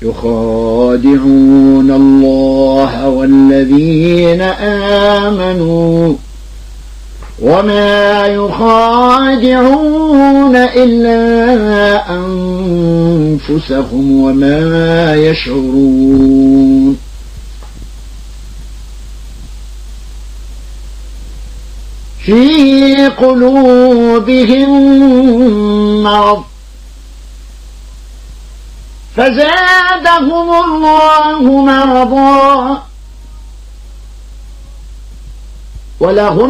يخادعون الله والذين آمنوا وما يخادعون إلا أنفسهم وما يشعرون في قلوبهم مرض فزادهم الله مرضا ولهم